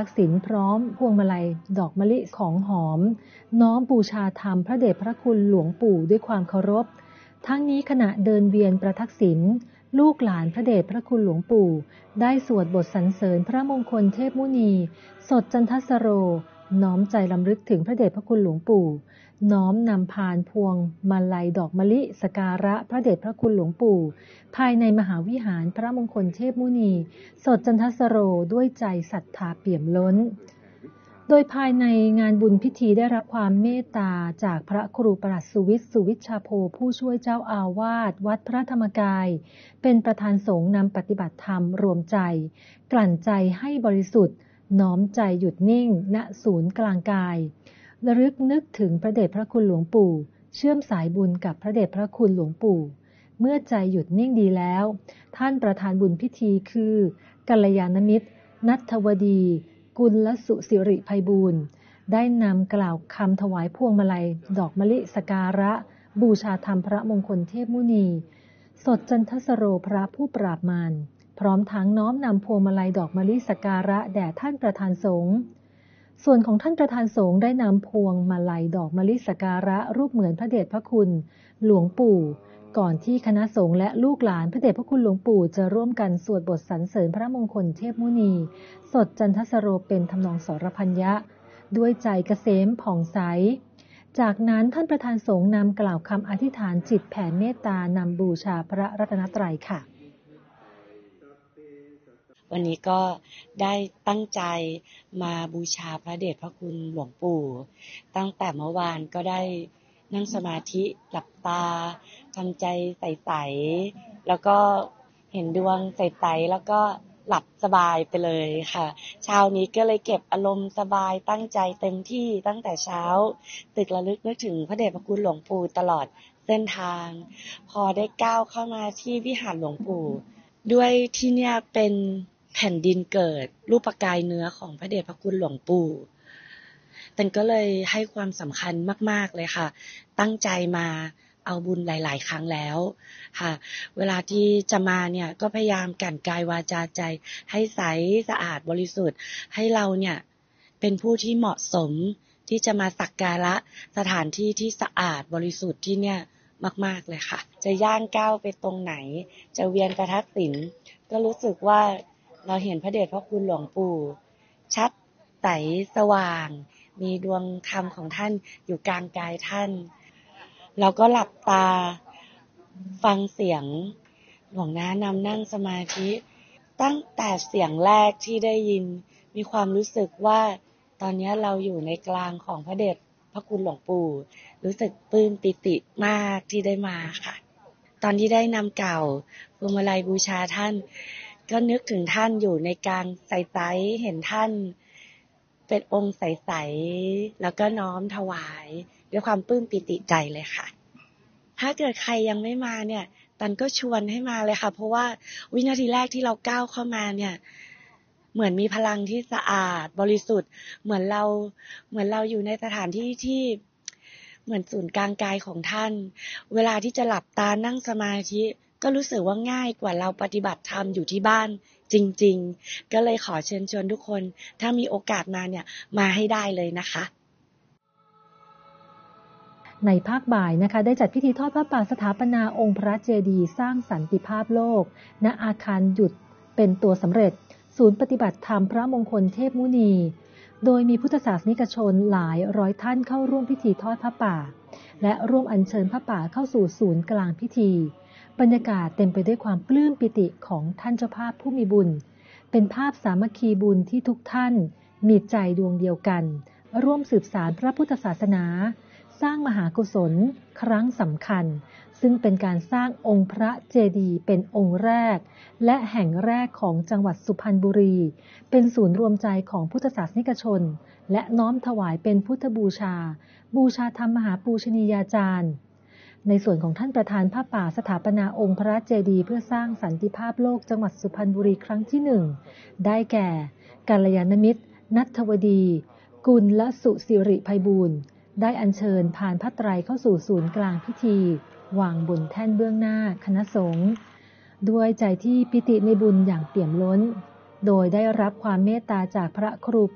กษิณพร้อมพวงมาลัยดอกมะลิของหอมน้อมบูชาธรรมพระเดชพระคุณหลวงปู่ด้วยความเคารพทั้งนี้ขณะเดินเวียนประทักษิณลูกหลานพระเดชพระคุณหลวงปู่ได้สวดบทสรรเสริญพระมงคลเทพมุนีสดจันทสโรน้อมใจรำลึกถึงพระเดชพระคุณหลวงปู่น้อมนำพานพวงมาลัยดอกมะลิสักการะพระเดชพระคุณหลวงปู่ภายในมหาวิหารพระมงคลเทพมุนีสดจันทสโรด้วยใจศรัทธาเปี่ยมล้นโดยภายในงานบุญพิธีได้รับความเมตตาจากพระครูประหลัดสุวิทย์สุวิชชาโพผู้ช่วยเจ้าอาวาสวัดพระธรรมกายเป็นประธานสงฆ์นำปฏิบัติธรรมรวมใจกลั่นใจให้บริสุทธิ์น้อมใจหยุดนิ่งณศูนย์กลางกายระลึกนึกถึงพระเดชพระคุณหลวงปู่เชื่อมสายบุญกับพระเดชพระคุณหลวงปู่เมื่อใจหยุดนิ่งดีแล้วท่านประธานบุญพิธีคือกัลยาณมิตรณัฐวดีกุลสุสิริไพบูลย์ได้นำกล่าวคำถวายพวงมาลัยดอกมะลิสักการะบูชาธรรมพระมงคลเทพมุนีสดจันทสโรพระผู้ปราบมารพร้อมทั้งน้อมนำพวงมาลัยดอกมะลิสักการะแด่ท่านประธานสงฆ์ส่วนของท่านประธานสงฆ์ได้นำพวงมาลัยดอกมะลิสักการะรูปเหมือนพระเดชพระคุณหลวงปู่ก่อนที่คณะสงฆ์และลูกหลานพระเดชพระคุณหลวงปู่จะร่วมกันสวดบทสรรเสริญพระมงคลเทพมุนีสดจันทสโรเป็นทำนองสรพัญญะด้วยใจเกษมผ่องใสจากนั้นท่านประธานสงฆ์นำกล่าวคำอธิษฐานจิตแผ่เมตตานำบูชาพระรัตนตรัยค่ะวันนี้ก็ได้ตั้งใจมาบูชาพระเดชพระคุณหลวงปู่ตั้งแต่เมื่อวานก็ได้นั่งสมาธิหลับตาทำใจใสๆแล้วก็เห็นดวงใสๆแล้วก็หลับสบายไปเลยค่ะเช้านี้ก็เลยเก็บอารมณ์สบายตั้งใจเต็มที่ตั้งแต่เช้าตึกระลึกนึกถึงพระเดชพระคุณหลวงปู่ตลอดเส้นทางพอได้ก้าวเข้ามาที่วิหารหลวงปู่ด้วยที่เนี่ยเป็นแผ่นดินเกิดรูปกายเนื้อของพระเดชพระคุณหลวงปู่แต่ก็เลยให้ความสำคัญมากๆเลยค่ะตั้งใจมาเอาบุญหลายๆครั้งแล้วค่ะเวลาที่จะมาเนี่ยก็พยายามกลั่นกายวาจาใจให้ใสสะอาดบริสุทธิ์ให้เราเนี่ยเป็นผู้ที่เหมาะสมที่จะมาสักการะสถานที่ที่สะอาดบริสุทธิ์ที่เนี่ยมากๆเลยค่ะจะย่างก้าวไปตรงไหนจะเวียนประทักษิณก็รู้สึกว่าเราเห็นพระเดชพระคุณหลวงปู่ชัดใสสว่างมีดวงธรรมของท่านอยู่กลางกายท่านเราก็หลับตาฟังเสียงหลวงน้านำนั่งสมาธิตั้งแต่เสียงแรกที่ได้ยินมีความรู้สึกว่าตอนนี้เราอยู่ในกลางของพระเดชพระคุณหลวงปู่รู้สึกปลื้มปิติมากที่ได้มาค่ะตอนที่ได้นำเก่าพวงมาลัยบูชาท่านก็นึกถึงท่านอยู่ในกลางใสๆเห็นท่านเป็นองค์ใสๆแล้วก็น้อมถวายด้วยความปลื้มปิติใจเลยค่ะถ้าเกิดใครยังไม่มาเนี่ยตันก็ชวนให้มาเลยค่ะเพราะว่าวินาทีแรกที่เราก้าวเข้ามาเนี่ยเหมือนมีพลังที่สะอาดบริสุทธิ์เหมือนเราอยู่ในสถานที่ที่เหมือนศูนย์กลางกายของท่านเวลาที่จะหลับตานั่งสมาธิก็รู้สึกว่าง่ายกว่าเราปฏิบัติธรรมอยู่ที่บ้านจริงๆก็เลยขอเชิญชวนทุกคนถ้ามีโอกาสมาเนี่ยมาให้ได้เลยนะคะในภาคบ่ายนะคะได้จัดพิธีทอดพระป่าสถาปนาองค์พระเจดีย์สร้างสันติภาพโลกณอาคารหยุดเป็นตัวสำเร็จศูนย์ปฏิบัติธรรมพระมงคลเทพมุนีโดยมีพุทธศาสนิกชนหลายร้อยท่านเข้าร่วมพิธีทอดพระป่าและร่วมอัญเชิญพระป่าเข้าสู่ศูนย์กลางพิธีบรรยากาศเต็มไปด้วยความปลื้มปิติของท่านเจ้าภาพผู้มีบุญเป็นภาพสามัคคีบุญที่ทุกท่านมีใจดวงเดียวกันร่วมสืบสานพระพุทธศาสนาสร้างมหากุศลครั้งสำคัญซึ่งเป็นการสร้างองค์พระเจดีย์เป็นองค์แรกและแห่งแรกของจังหวัดสุพรรณบุรีเป็นศูนย์รวมใจของพุทธศาสนิกชนและน้อมถวายเป็นพุทธบูชาธรรมมหาปูชนียาจารย์ในส่วนของท่านประธานผ้าป่าสถาปนาองค์พระเจดีย์เพื่อสร้างสันติภาพโลกจังหวัดสุพรรณบุรีครั้งที่1ได้แก่กัลยาณมิตรณัฐวดีกุลสุสิริไพบูลย์ได้อัญเชิญผ่านพระไตรเข้าสู่ศูนย์กลางพิธีวางบนแท่นเบื้องหน้าคณะสงฆ์ด้วยใจที่ปิติในบุญอย่างเปี่ยมล้นโดยได้รับความเมตตาจากพระครู